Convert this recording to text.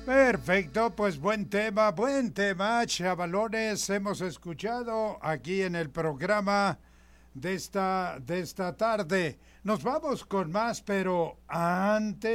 Perfecto, pues buen tema, chavalones, hemos escuchado aquí en el programa de esta tarde. Nos vamos con más, pero antes